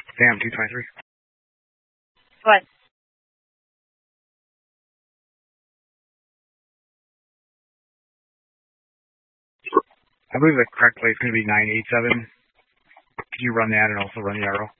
Damn, 223. What? I believe the correct play is going to be 987. Could you run that and also run the arrow?